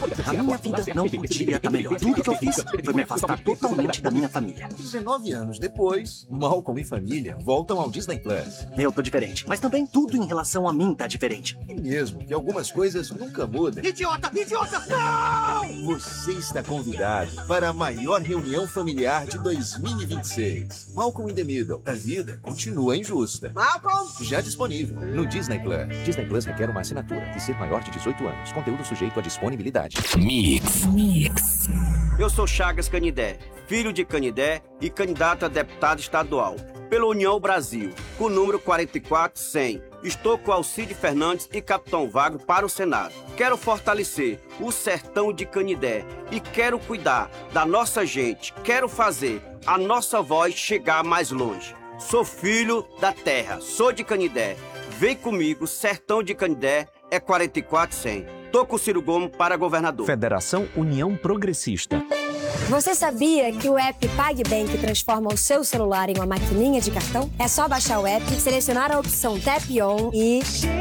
A minha vida não podia estar melhor. Tudo que eu fiz foi me afastar totalmente da minha família. 19 anos depois, Malcolm e família voltam ao Disney Plus. Eu tô diferente, mas também tudo em relação a mim tá diferente. E mesmo que algumas coisas nunca mudem. Idiota! Idiota! Não! Você está convidado para a maior reunião familiar de 2026. Malcolm in the Middle. A vida continua injusta. Malcolm! Já disponível no Disney Plus. Disney Plus requer uma assinatura e ser maior de 18 anos. Conteúdo sujeito à disponibilidade. Mix. Eu sou Chagas Canidé, filho de Canidé e candidato a deputado estadual pela União Brasil, com o número 44100. Estou com Alcide Fernandes e Capitão Wagner para o Senado. Quero fortalecer o sertão de Canidé e quero cuidar da nossa gente. Quero fazer a nossa voz chegar mais longe. Sou filho da terra, sou de Canidé. Vem comigo, sertão de Canidé é 44100. Tô com Ciro Gomes para governador. Federação União Progressista. Você sabia que o app PagBank transforma o seu celular em uma maquininha de cartão? É só baixar o app, selecionar a opção Tap On e